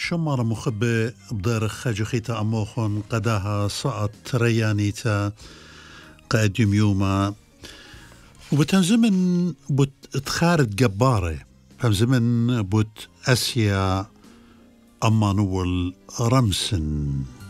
شمار مخبئ بدار خجخيتا أموخن قداها سقط ريانيتا قادم يوما وبتنزمن بتخارد جبارة بتنزمن بت أسيا أمانول رمسن